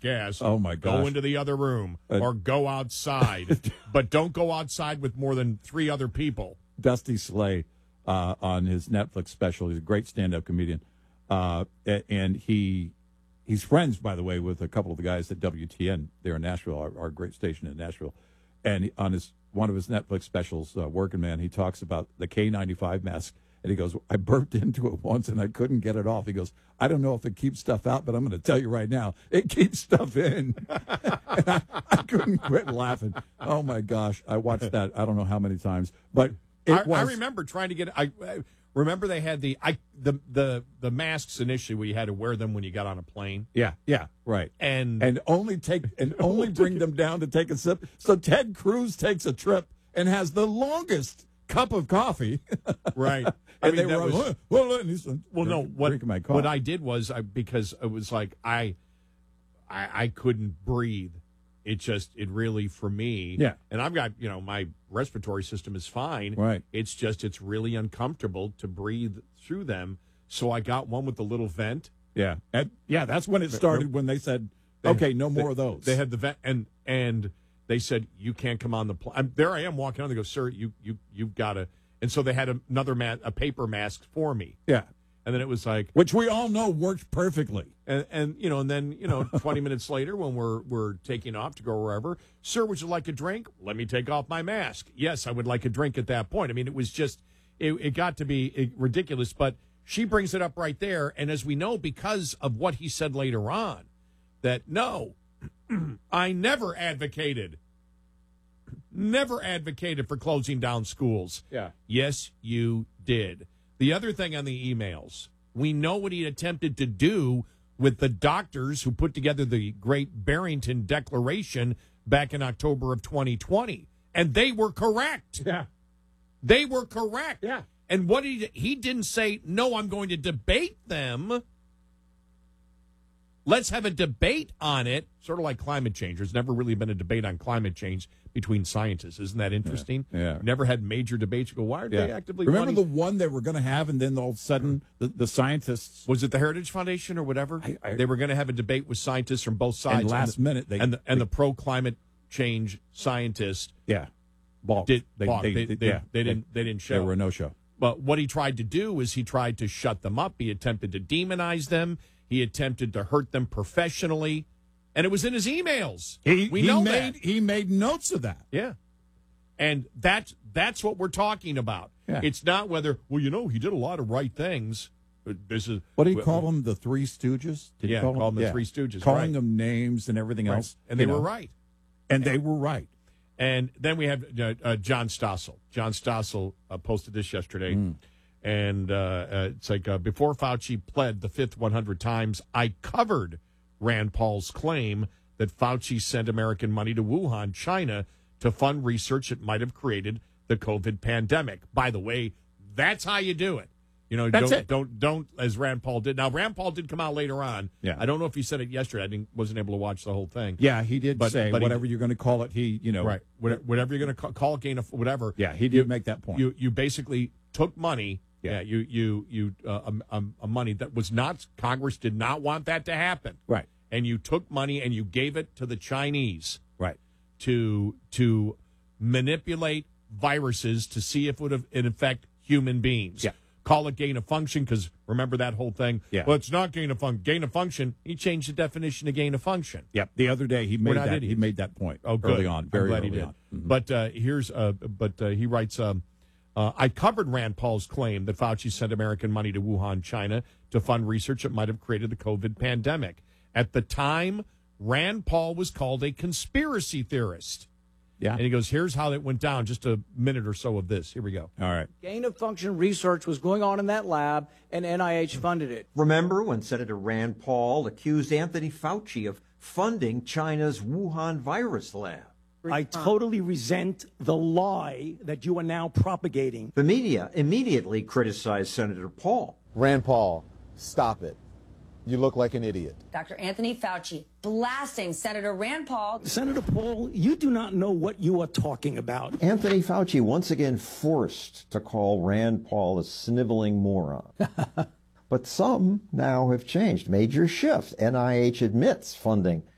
gas, oh my gosh, go into the other room or go outside, but don't go outside with more than 3 other people. Dusty Slay on his Netflix special. He's a great stand-up comedian, and he's friends, by the way, with a couple of the guys at WTN there in Nashville, our great station in Nashville. And on one of his Netflix specials, Working Man, he talks about the K95 mask. And he goes, I burped into it once and I couldn't get it off. He goes, I don't know if it keeps stuff out, but I'm going to tell you right now, it keeps stuff in. And I couldn't quit laughing. Oh, my gosh. I watched that I don't know how many times. But I remember trying to get I remember they had the masks initially where you had to wear them when you got on a plane. Yeah, right. And only bring them down to take a sip. So Ted Cruz takes a trip and has the longest cup of coffee. Right. And they were like, what I did was because it was like I couldn't breathe. It really, for me, yeah. And I've got, my respiratory system is fine. Right. It's really uncomfortable to breathe through them. So I got one with the little vent. Yeah. That's when it started, when they said, okay, no more of those. They had the vent, and they said, you can't come on the plane. There I am walking on. They go, sir, you've got to. And so they had a paper mask for me. Yeah. And then it was like, which we all know works perfectly. And then 20 minutes later when we're taking off to go wherever, sir, would you like a drink? Let me take off my mask. Yes, I would like a drink at that point. I mean, it was just it got to be ridiculous, but she brings it up right there, and as we know, because of what he said later on, that no, I never advocated for closing down schools. Yeah. Yes, you did. The other thing on the emails, we know what he attempted to do with the doctors who put together the Great Barrington Declaration back in October of 2020. And they were correct. Yeah. They were correct. Yeah. And what he didn't say, no, I'm going to debate them. Let's have a debate on it, sort of like climate change. There's never really been a debate on climate change between scientists. Isn't that interesting? Yeah. Never had major debates. You go, why are they actively Remember the one they were going to have, and then all of a sudden the scientists... Was it the Heritage Foundation or whatever? They were going to have a debate with scientists from both sides. And last minute... the pro-climate change scientists... Yeah. Balked. They didn't show. They were a no-show. But what he tried to do is he tried to shut them up. He attempted to demonize them. He attempted to hurt them professionally, and it was in his emails. He made notes of that. Yeah, and that's what we're talking about. Yeah. It's not whether he did a lot of right things. This is what did he call them? The Three Stooges? Did he call them the Three Stooges? Calling them names and everything else, and they were right. And they were right. And then we have John Stossel. John Stossel posted this yesterday. And it's like, before Fauci pled the fifth 100 times, I covered Rand Paul's claim that Fauci sent American money to Wuhan, China, to fund research that might have created the COVID pandemic. By the way, that's how you do it. Don't as Rand Paul did. Now, Rand Paul did come out later on. Yeah. I don't know if he said it yesterday. wasn't able to watch the whole thing. Yeah, he did say whatever you're going to call it. Right. Whatever you're going to call it, whatever. Yeah, he did make that point. You basically took money. Yeah, money that was not, Congress did not want that to happen. Right. And you took money and you gave it to the Chinese. Right. To manipulate viruses to see if it would infect human beings. Yeah. Call it gain of function, because remember that whole thing? Yeah. Well, it's not gain of function. Gain of function, he changed the definition of gain of function. Yep. The other day he made that. He made that point. Oh, good. Early on. Very early on. Mm-hmm. But he writes, I covered Rand Paul's claim that Fauci sent American money to Wuhan, China, to fund research that might have created the COVID pandemic. At the time, Rand Paul was called a conspiracy theorist. Yeah. And he goes, here's how it went down. Just a minute or so of this. Here we go. All right. Gain-of-function research was going on in that lab, and NIH funded it. Remember when Senator Rand Paul accused Anthony Fauci of funding China's Wuhan virus lab? I totally resent the lie that you are now propagating. The media immediately criticized Senator Paul. Rand Paul, stop it. You look like an idiot. Dr. Anthony Fauci blasting Senator Rand Paul. Senator Paul, you do not know what you are talking about. Anthony Fauci once again forced to call Rand Paul a sniveling moron. But some now have changed. Major shift. NIH admits funding